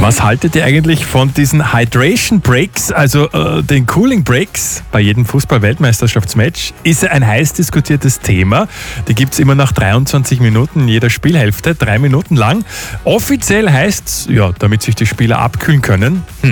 Was haltet ihr eigentlich von diesen Hydration Breaks, also den Cooling Breaks bei jedem Fußball-Weltmeisterschaftsmatch? Ist ein heiß diskutiertes Thema. Die gibt es immer nach 23 Minuten in jeder Spielhälfte, 3 Minuten lang. Offiziell heißt es, ja, damit sich die Spieler abkühlen können.